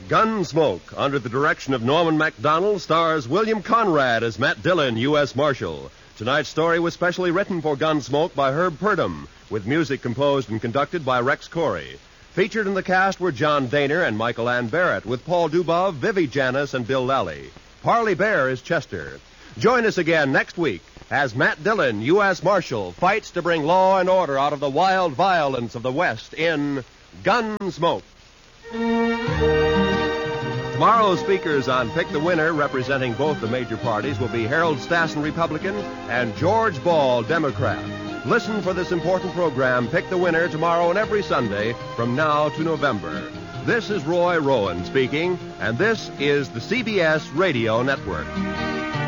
Gunsmoke, under the direction of Norman MacDonald, stars William Conrad as Matt Dillon, U.S. Marshal. Tonight's story was specially written for Gunsmoke by Herb Purdom, with music composed and conducted by Rex Corey. Featured in the cast were John Daner and Michael Ann Barrett, with Paul Dubov, Vivi Janis, and Bill Lally. Parley Bear is Chester. Join us again next week as Matt Dillon, U.S. Marshal, fights to bring law and order out of the wild violence of the West in Gunsmoke. Tomorrow's speakers on Pick the Winner, representing both the major parties, will be Harold Stassen, Republican, and George Ball, Democrat. Listen for this important program, Pick the Winner, tomorrow and every Sunday from now to November. This is Roy Rowan speaking, and this is the CBS Radio Network.